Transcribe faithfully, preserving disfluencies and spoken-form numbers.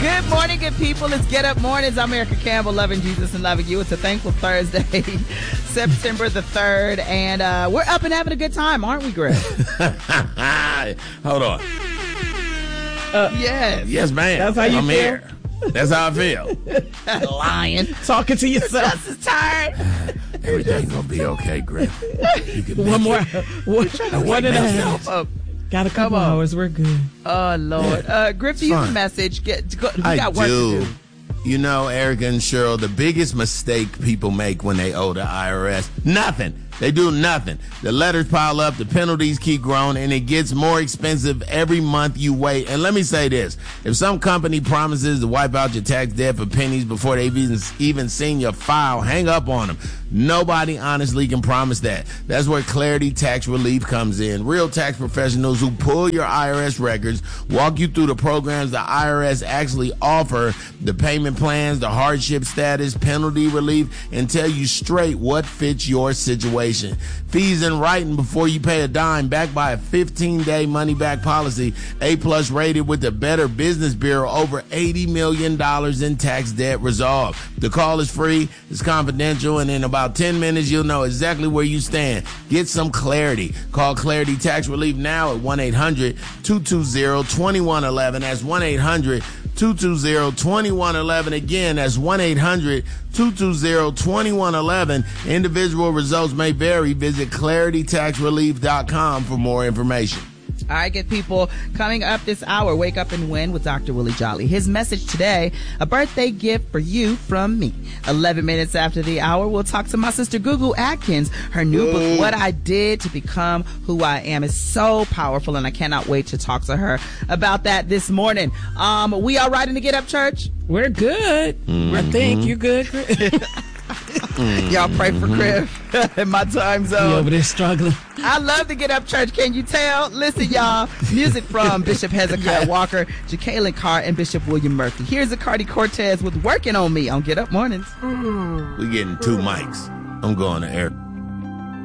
Good morning, good people. It's Get Up Mornings. I'm Erica Campbell, loving Jesus and loving you. It's a thankful Thursday, September the third, and uh, we're up and having a good time, aren't we, Greg? Hold on. Uh, yes. Yes, ma'am. That's how you I'm feel? here. That's how I feel. Lying. Talking to yourself. Just tired. Everything's gonna be okay, Griff. You can One more. One, one and a myself half. Up. Got a couple Come on. hours. We're good. Oh, Lord. Uh, Griff, do you have a Fine. message? Get, go, we I got work do. to do. You know, Erica and Cheryl, the biggest mistake people make when they owe the I R S, nothing. They do nothing. The letters pile up, the penalties keep growing, and it gets more expensive every month you wait. And let me say this. If some company promises to wipe out your tax debt for pennies before they've even, even seen your file, hang up on them. Nobody honestly can promise that. That's where Clarity Tax Relief comes in. Real tax professionals who pull your I R S records, walk you through the programs the I R S actually offer, the payment plans, the hardship status, penalty relief, and tell you straight what fits your situation. Fees in writing before you pay a dime, backed by a fifteen-day money-back policy, A-plus rated with the Better Business Bureau, over eighty million dollars in tax debt resolved. The call is free, it's confidential, and in about ten minutes, you'll know exactly where you stand. Get some clarity. Call Clarity Tax Relief now at one eight hundred two two zero two one one one. That's one eight hundred two two zero two one one one. Again, that's one eight hundred two two zero two one one one. Individual results may vary. Visit clarity tax relief dot com for more information. All right, good people. Coming up this hour, Wake Up and Win with Doctor Willie Jolly. His message today, a birthday gift for you from me. eleven minutes after the hour, we'll talk to my sister Gugu Atkins. Her new book, What I Did to Become Who I Am, is so powerful, and I cannot wait to talk to her about that this morning. Um, we all right in the Get Up Church? We're good. Mm-hmm. I think you good, Chris. Mm-hmm. Y'all pray for Griff in my time You zone. over there struggling. I love to Get Up Church. Can you tell? Listen, y'all. Music from Bishop Hezekiah Walker, Jacqueline Carr, and Bishop William Murphy. Here's Zacardi Cortez with Working on Me on Get Up Mornings. We getting two mics. I'm going to air.